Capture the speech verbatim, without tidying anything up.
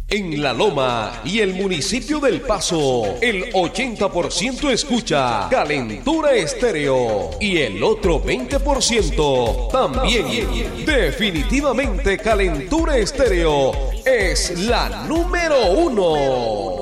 En La Loma y el municipio del Paso, el ochenta por ciento escucha Calentura Estéreo y el otro veinte por ciento también. Definitivamente Calentura Estéreo es la número uno.